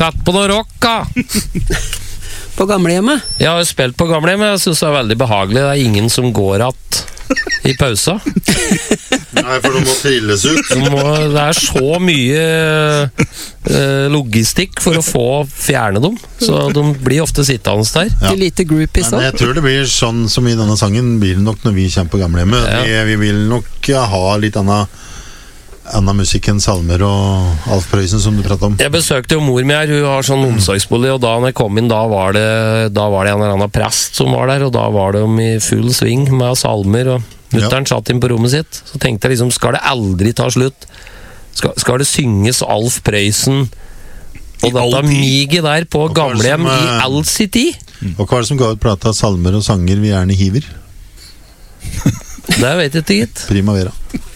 tatt på noe rock, da. På gamlehjemmet? Jeg har jo spilt på gamlehjemmet, jeg synes det er veldig behagelig. Det er ingen som går att i pausa. Nei, for de må trilles ut. Det er så mye logistikk for å få fjerne dem, så de blir ofte sittende der. Ja. Lite groupies også. Men jeg tror det blir sånn som i denne sangen blir det nok når vi kommer på gamlehjemmet. Ja. Vi vil nok ha litt annen musikk enn salmer og Alf Prøysen som du pratet om. Jeg besøkte jo mor mi her, hun har sånn omsorgsbolig, og da når jeg kom inn, da var det en eller annen prest som var der, og da var de i full sving med salmer, og mutteren satt inn på rommet sitt. Så tenkte jeg liksom, skal det aldri ta slutt? Skal det synges Alf Prøysen og dette miget der på gamlehjem i all sin tid? Og hva er det som ga ut plata salmer og sanger vi gjerne hiver? Det vet jeg ikke, gitt. Primavera.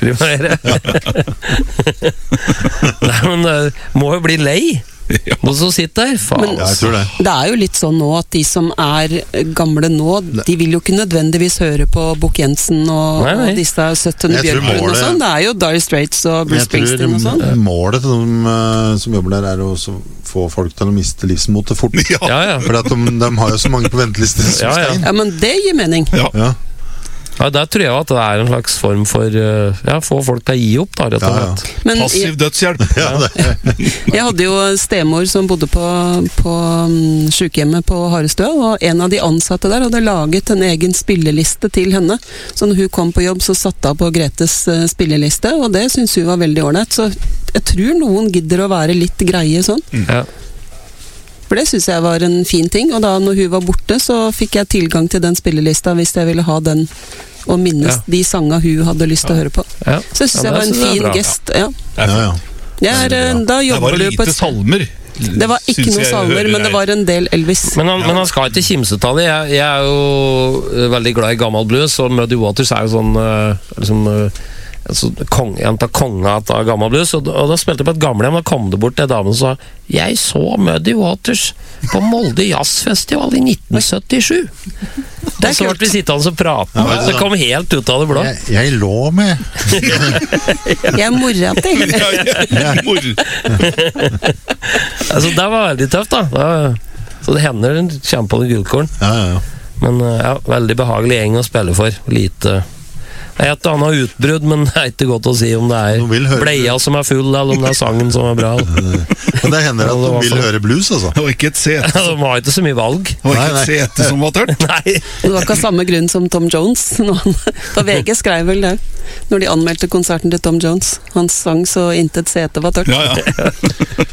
Nei, men det må jo bli lei. Og så sitter der, faen. Men, jeg tror det. Det er jo litt sånn nå at de som er gamle nå, de vil jo ikke nødvendigvis høre på Bukk Jensen og disse 17. Bjørklund og sånn. Det er jo Dire Straits og Bruce Springsteen og sånn. Målet til de som jobber der er å få folk til å miste livsmotet fort. For at de har jo så mange på venteliste. Ja, men det gir mening. Ja. Ja, der tror jeg at det er en slags form for få folk til å gi opp, da, rett og slett. Men passiv dødshjelp. Jeg hadde jo stemor som bodde på sykehjemmet på Harestua, og en av de ansatte der hadde laget en egen spilleliste til henne. Så når hun kom på jobb, så satte hun på Gretes spilleliste, og det synes hun var veldig ordentlig. Så jeg tror noen gidder å være litt greie sånn. Ja. For det synes jeg var en fin ting, og da når hun var borte, så fikk jeg tilgang til den spillelista hvis jeg ville ha den og minnes de sanger hun hadde lyst til å høre på. Ja. Så jeg synes jeg var en fin gest. Da jobber du på et salmer. Det var ikke noe salmer, men det var en del Elvis. Men han skal ikke kimse av det. Jeg er jo veldig glad i gammel blues, og Muddy Waters er jo sånn liksom en av konga av gammel blues, og da spilte jeg på et gamlehjem, da kom det bort en dame og sa jeg så Muddy Waters på Molde Jazzfestival i 1977. Det er så ble vi sittende og prate, det kom helt ut av det blå. Jeg lå med jeg morra til altså det var veldig tøft da så det hender en kjempe gullkorn. Men veldig behagelig gjeng å spille for, lite et annet utbrudd, men det er ikke godt å si om det er bleia som er full, eller om det er sangen som er bra. Men det hender at de vil høre blues, altså. Det var ikke et sete. De har ikke så mye valg. Det var ikke et sete som var tørt. Nei. Det var ikke samme grunn som Tom Jones. Da VG skrev vel det, når de anmeldte konserten til Tom Jones. Han sang så intet sete var tørt. Ja.